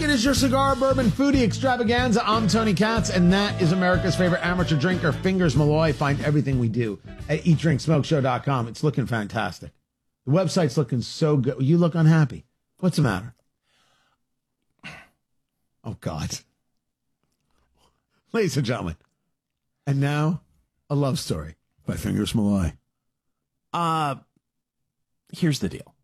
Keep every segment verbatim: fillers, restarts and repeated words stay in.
It is your cigar bourbon foodie extravaganza. I'm Tony Katz, and that is America's favorite amateur drinker, Fingers Malloy. Find everything we do at eat drink smoke show dot com. It's looking fantastic. The website's looking so good. You look unhappy. What's the matter? Oh, God. Ladies and gentlemen, and now a love story by Fingers Malloy. Uh, here's the deal.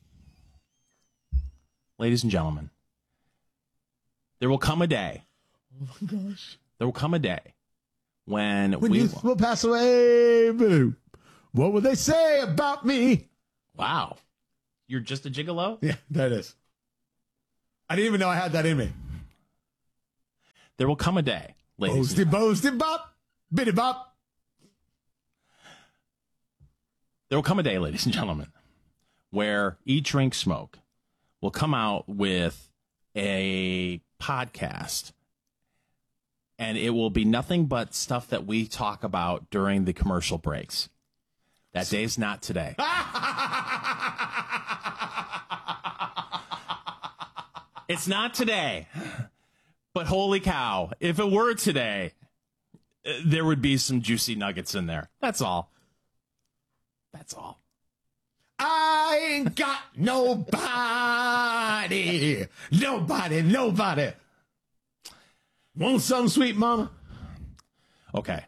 Ladies and gentlemen, there will come a day. Oh, my gosh. There will come a day when, when we you will pass away. What will they say about me? Wow. You're just a gigolo? Yeah, that is. I didn't even know I had that in me. There will come a day, ladies. Boasty, boasty, bop, bitty bop. There will come a day, ladies and gentlemen, where Eat, Drink, Smoke will come out with a podcast, and it will be nothing but stuff that we talk about during the commercial breaks. That day's not today. It's not today. But holy cow, if it were today, there would be some juicy nuggets in there. That's all. That's all. I ain't got nobody. Nobody, nobody. Want some, sweet mama? Okay.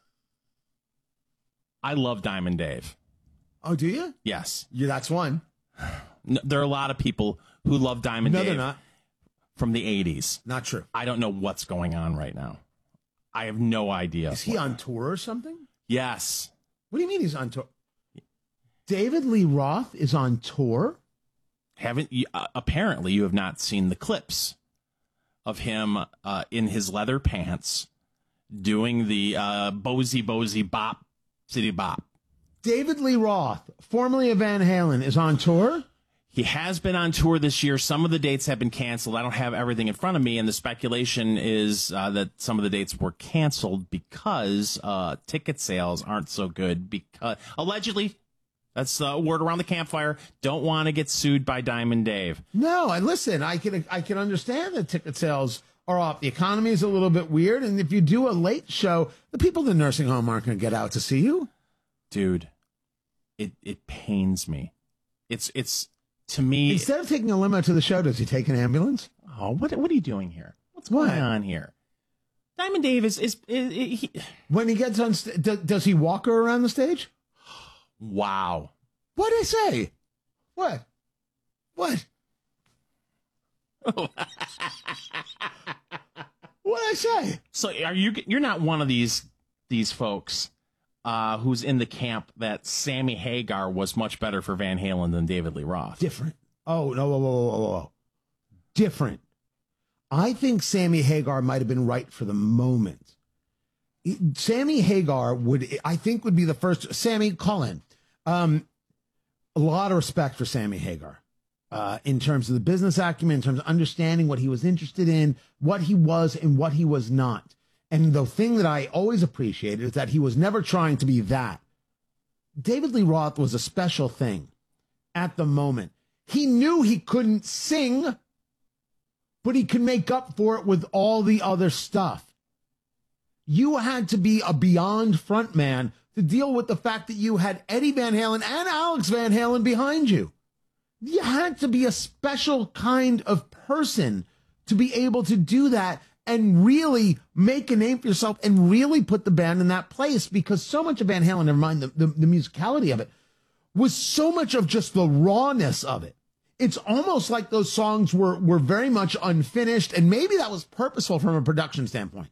I love Diamond Dave. Oh, do you? Yes. Yeah, that's one. No, there are a lot of people who love Diamond no, Dave. they're not. From the eighties. Not true. I don't know what's going on right now. I have no idea. Is he on tour or something? Yes. What do you mean he's on tour? David Lee Roth is on tour? Haven't you, uh, apparently you have not seen the clips of him uh, in his leather pants doing the uh, Bozy Bozy Bop City Bop. David Lee Roth, formerly of Van Halen, is on tour? He has been on tour this year. Some of the dates have been canceled. I don't have everything in front of me, and the speculation is uh, that some of the dates were canceled because uh, ticket sales aren't so good. Because allegedly, that's the word around the campfire. Don't want to get sued by Diamond Dave. No, and listen, I can I can understand that ticket sales are off. The economy is a little bit weird, and if you do a late show, the people in the nursing home aren't going to get out to see you. Dude, it it pains me. It's it's. To me, instead of taking a limo to the show, does he take an ambulance? Oh, what what are you doing here? What's what? going on here? Diamond Dave is is, is, is he... when he gets on. St- does, does he walk her around the stage? Wow! What did I say? What? What? What did I say? So are you? You're not one of these these folks uh, who's in the camp that Sammy Hagar was much better for Van Halen than David Lee Roth. Different. Oh, no, whoa, whoa, whoa, whoa. Different. I think Sammy Hagar might have been right for the moment. Sammy Hagar would, I think, would be the first. Sammy, call in. Um, a lot of respect for Sammy Hagar uh, in terms of the business acumen, in terms of understanding what he was interested in, what he was and what he was not. And the thing that I always appreciated is that he was never trying to be that. David Lee Roth was a special thing at the moment. He knew he couldn't sing, but he could make up for it with all the other stuff. You had to be a beyond frontman to deal with the fact that you had Eddie Van Halen and Alex Van Halen behind you. You had to be a special kind of person to be able to do that and really make a name for yourself and really put the band in that place, because so much of Van Halen, never mind the, the, the musicality of it, was so much of just the rawness of it. It's almost like those songs were, were very much unfinished, and maybe that was purposeful from a production standpoint.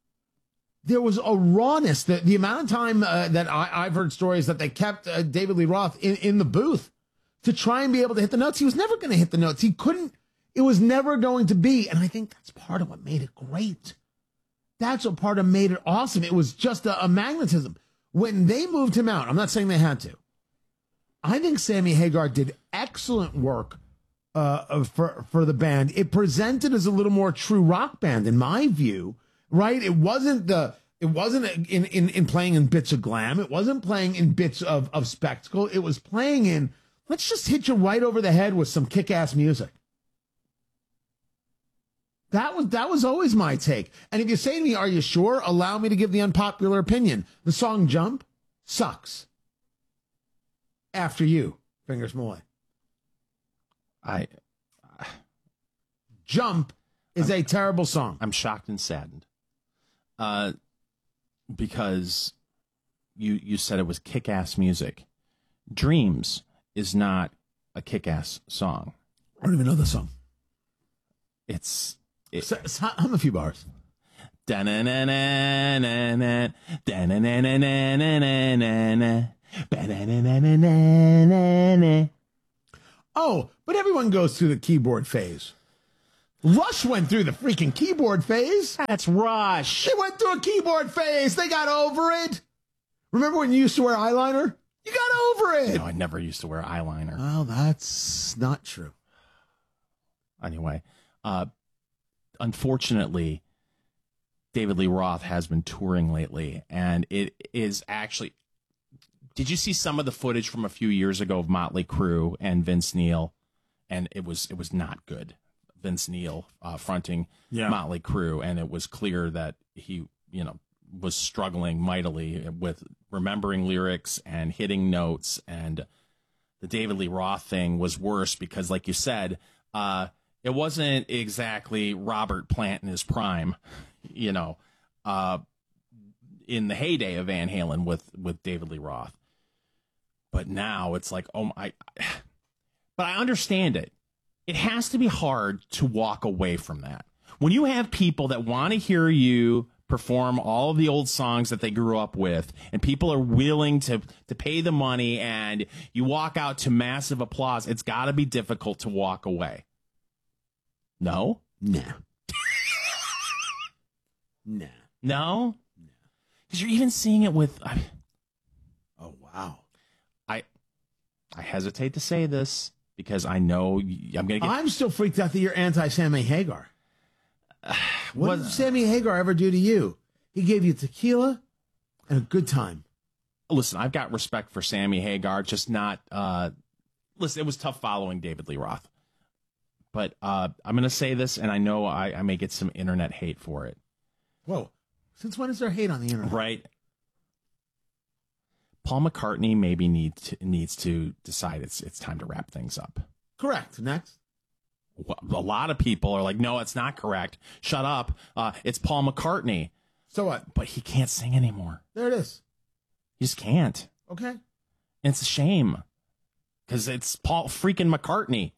There was a rawness. That the amount of time uh, that I, I've heard stories that they kept uh, David Lee Roth in, in the booth to try and be able to hit the notes. He was never going to hit the notes. He couldn't. It was never going to be. And I think that's part of what made it great. That's what part of made it awesome. It was just a, a magnetism. When they moved him out, I'm not saying they had to. I think Sammy Hagar did excellent work uh, for, for the band. It presented as a little more true rock band, in my view, right? It wasn't the, it wasn't in, in, in playing in bits of glam. It wasn't playing in bits of, of spectacle. It was playing in, let's just hit you right over the head with some kick-ass music. That was that was always my take. And if you say to me, are you sure? Allow me to give the unpopular opinion. The song Jump sucks. After You, Fingers Malloy. I Jump is I'm, a terrible song. I'm shocked and saddened. Uh, because you you said it was kick-ass music. Dreams is not a kick-ass song. I don't even know the song. It's it, so, so, hum a few bars. Da-na-na-na-na-na, da-na-na-na-na-na-na, ba-na-na-na-na-na-na. Oh, but everyone goes through the keyboard phase. Rush went through the freaking keyboard phase. That's Rush. They went through a keyboard phase. They got over it. Remember when you used to wear eyeliner? You got over it. No, I never used to wear eyeliner. Well, that's not true. Anyway, uh, unfortunately, David Lee Roth has been touring lately, and it is actually... Did you see some of the footage from a few years ago of Motley Crue and Vince Neil? And it was it was not good. Vince Neil uh, fronting yeah. Motley Crue, and it was clear that he, you know, was struggling mightily with remembering lyrics and hitting notes. And the David Lee Roth thing was worse because, like you said, uh, it wasn't exactly Robert Plant in his prime, you know, uh, in the heyday of Van Halen with with David Lee Roth. But now it's like, oh my, but I understand it. It has to be hard to walk away from that. When you have people that want to hear you perform all of the old songs that they grew up with, and people are willing to, to pay the money, and you walk out to massive applause, it's got to be difficult to walk away. No? Nah. nah. No? Because you're even seeing it with... I, oh, wow. I I hesitate to say this because I know I'm going to get... I'm still freaked out that you're anti-Sammy Hagar. What, what did Sammy Hagar ever do to you? He gave you tequila and a good time. Listen, I've got respect for Sammy Hagar, just not... Uh, listen, it was tough following David Lee Roth. But uh, I'm going to say this, and I know I, I may get some internet hate for it. Whoa. Since when is there hate on the internet? Right. Paul McCartney maybe need to, needs to decide it's it's time to wrap things up. Correct. Next. A lot of people are like, no, it's not correct. Shut up. Uh, it's Paul McCartney. So what? But he can't sing anymore. There it is. He just can't. Okay. And it's a shame because it's Paul freaking McCartney.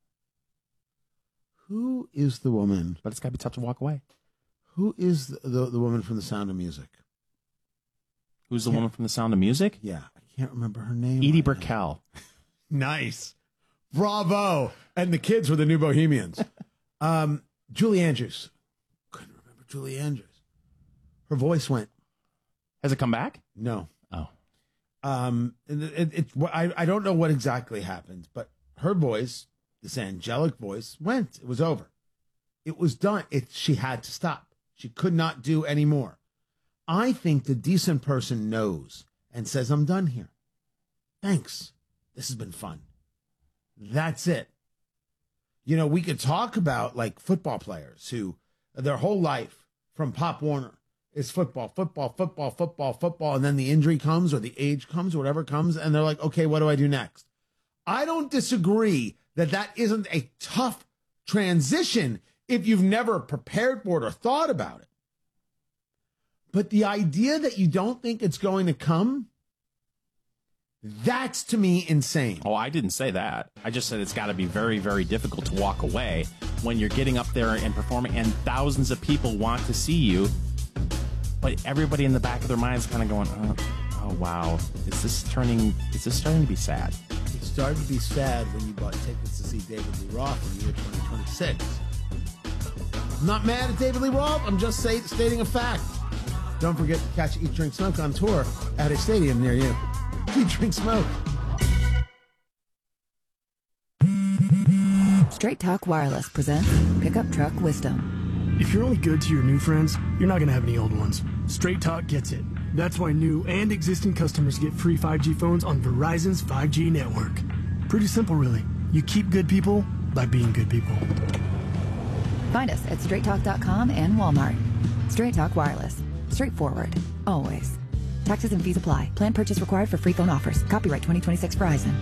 Who is the woman? But it's got to be tough to walk away. Who is the, the, the woman from The Sound of Music? Who's the woman from The Sound of Music? Yeah, I can't remember her name. Edie right Brickell. Nice. Bravo. And the kids were the new Bohemians. um, Julie Andrews. Couldn't remember Julie Andrews. Her voice went. Has it come back? No. Oh. Um, it, it, it, I, I don't know what exactly happened, but her voice, this angelic voice, went. It was over. It was done. It, she had to stop. She could not do any more. I think the decent person knows and says, I'm done here. Thanks. This has been fun. That's it. You know, we could talk about like football players who their whole life from Pop Warner is football, football, football, football, football. And then the injury comes or the age comes or whatever comes. And they're like, okay, what do I do next? I don't disagree that that isn't a tough transition if you've never prepared for it or thought about it. But the idea that you don't think it's going to come, that's to me insane. Oh, I didn't say that. I just said it's got to be very, very difficult to walk away when you're getting up there and performing and thousands of people want to see you. But everybody in the back of their mind is kind of going, oh, oh, wow, is this turning, is this starting to be sad? It started to be sad when you bought tickets to see David Lee Roth in the year twenty twenty-six. I'm not mad at David Lee Roth. I'm just say, stating a fact. Don't forget to catch Eat, Drink, Smoke on tour at a stadium near you. Eat, Drink, Smoke. Straight Talk Wireless presents Pickup Truck Wisdom. If you're only good to your new friends, you're not going to have any old ones. Straight Talk gets it. That's why new and existing customers get free five G phones on Verizon's five G network. Pretty simple, really. You keep good people by being good people. Find us at straight talk dot com and Walmart. Straight Talk Wireless. Straightforward. Always. Taxes and fees apply. Plan purchase required for free phone offers. Copyright twenty twenty-six Verizon.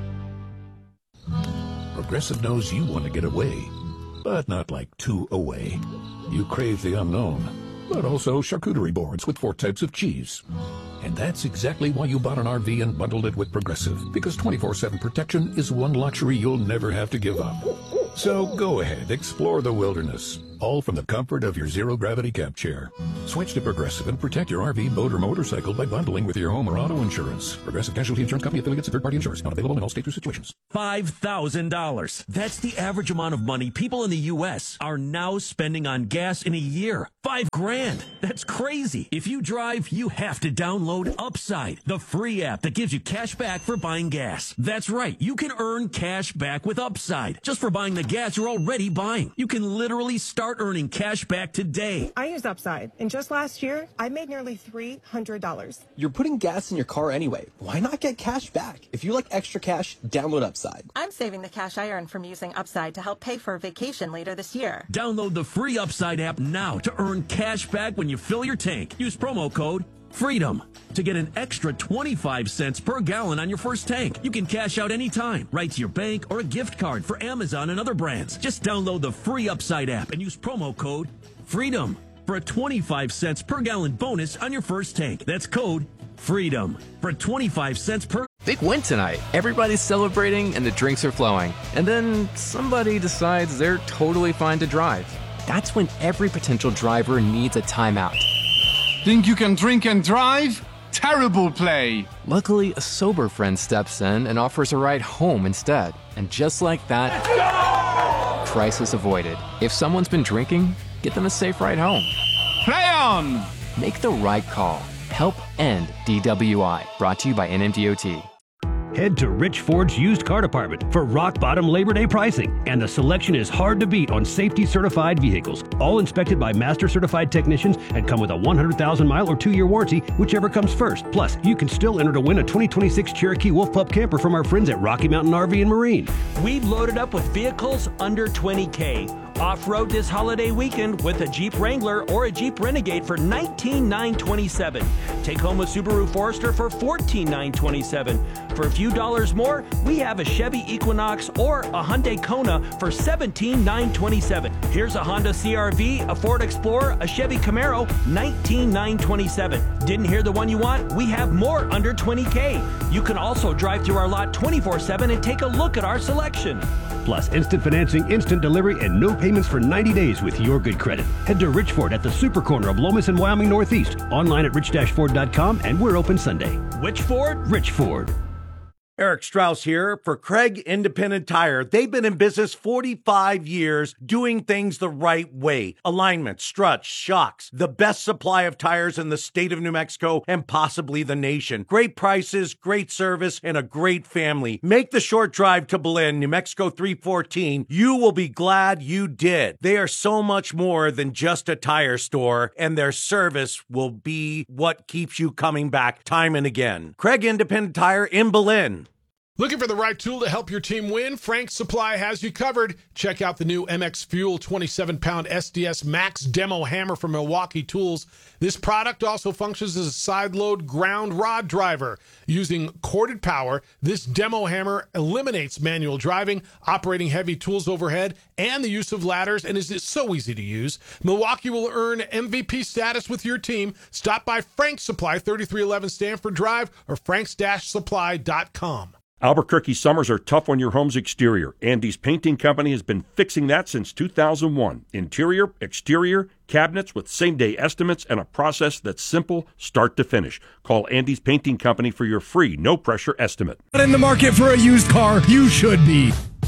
Progressive knows you want to get away, but not like too away. You crave the unknown, but also charcuterie boards with four types of cheese. And that's exactly why you bought an R V and bundled it with Progressive, because twenty-four seven protection is one luxury you'll never have to give up. So go ahead, explore the wilderness, all from the comfort of your zero-gravity camp chair. Switch to Progressive and protect your R V, boat, or motorcycle by bundling with your home or auto insurance. Progressive Casualty Insurance Company affiliates and third-party insurance. Not available in all states or situations. five thousand dollars. That's the average amount of money people in the U S are now spending on gas in a year. Five grand. That's crazy. If you drive, you have to download Upside, the free app that gives you cash back for buying gas. That's right. You can earn cash back with Upside just for buying the gas you're already buying. You can literally start earning cash back today. I use Upside, and just last year, I made nearly three hundred dollars. You're putting gas in your car anyway. Why not get cash back? If you like extra cash, download Upside. I'm saving the cash I earn from using Upside to help pay for a vacation later this year. Download the free Upside app now to earn cash back when you fill your tank. Use promo code FREEDOM to get an extra twenty-five cents per gallon on your first tank. You can cash out anytime, right to your bank or a gift card for Amazon and other brands. Just download the free Upside app and use promo code FREEDOM for a twenty-five cents per gallon bonus on your first tank. That's code FREEDOM for twenty-five cents per. Big win tonight. Everybody's celebrating and the drinks are flowing. And then somebody decides they're totally fine to drive. That's when every potential driver needs a timeout. Think you can drink and drive? Terrible play. Luckily, a sober friend steps in and offers a ride home instead. And just like that, crisis avoided. If someone's been drinking, get them a safe ride home. Play on! Make the right call. Help end D W I. Brought to you by N M D O T. Head to Rich Ford's used car department for rock-bottom Labor Day pricing, and the selection is hard to beat on safety-certified vehicles, all inspected by master-certified technicians and come with a one hundred thousand mile or two-year warranty, whichever comes first. Plus, you can still enter to win a twenty twenty-six Cherokee Wolf Pup camper from our friends at Rocky Mountain R V and Marine. We've loaded up with vehicles under twenty K. Off-road this holiday weekend with a Jeep Wrangler or a Jeep Renegade for nineteen thousand nine hundred twenty-seven dollars. Take home a Subaru Forester for fourteen thousand nine hundred twenty-seven dollars. For a few dollars more, we have a Chevy Equinox or a Hyundai Kona for seventeen thousand nine hundred twenty-seven dollars. Here's a Honda C R V, a Ford Explorer, a Chevy Camaro, nineteen thousand nine hundred twenty-seven dollars. Didn't hear the one you want? We have more under twenty K. You can also drive through our lot twenty-four seven and take a look at our selection. Plus, instant financing, instant delivery, and no payments for ninety days with your good credit. Head to Rich Ford at the super corner of Lomas and Wyoming Northeast. Online at rich dash ford dot com, and we're open Sunday. Which Ford? Rich Ford. Eric Strauss here for Craig Independent Tire. They've been in business forty-five years doing things the right way. Alignment, struts, shocks, the best supply of tires in the state of New Mexico and possibly the nation. Great prices, great service, and a great family. Make the short drive to Belen, New Mexico three fourteen. You will be glad you did. They are so much more than just a tire store, and their service will be what keeps you coming back time and again. Craig Independent Tire in Belen. Looking for the right tool to help your team win? Frank's Supply has you covered. Check out the new M X Fuel twenty-seven pound S D S Max Demo Hammer from Milwaukee Tools. This product also functions as a side-load ground rod driver. Using corded power, this demo hammer eliminates manual driving, operating heavy tools overhead, and the use of ladders, and is so easy to use. Milwaukee will earn M V P status with your team. Stop by Frank's Supply, thirty-three eleven Stanford Drive, or franks dash supply dot com. Albuquerque summers are tough on your home's exterior. Andy's Painting Company has been fixing that since two thousand one. Interior, exterior, cabinets with same-day estimates and a process that's simple start to finish. Call Andy's Painting Company for your free, no-pressure estimate. Not in the market for a used car? You should be.